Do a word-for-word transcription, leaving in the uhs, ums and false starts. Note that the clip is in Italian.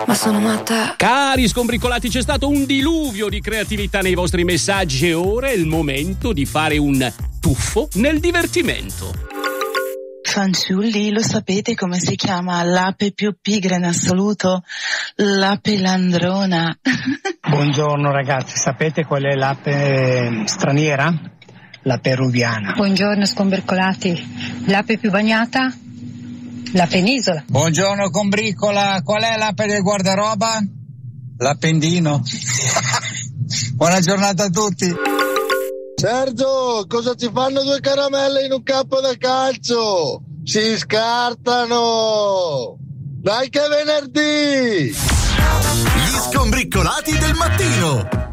ma sono matta. Cari scombricolati, c'è stato un diluvio di creatività nei vostri messaggi e ora è il momento di fare un tuffo nel divertimento. Fanciulli, lo sapete come si chiama l'ape più pigra in assoluto? L'ape landrona. Buongiorno ragazzi, sapete qual è l'ape straniera? La peruviana. Buongiorno scombricolati, l'ape più bagnata? La penisola. Buongiorno combricola, qual è l'ape del guardaroba? L'appendino. Buona giornata a tutti. Sergio, cosa ci fanno due caramelle in un campo da calcio? Si scartano! Dai che è venerdì! Gli scombricolati del mattino.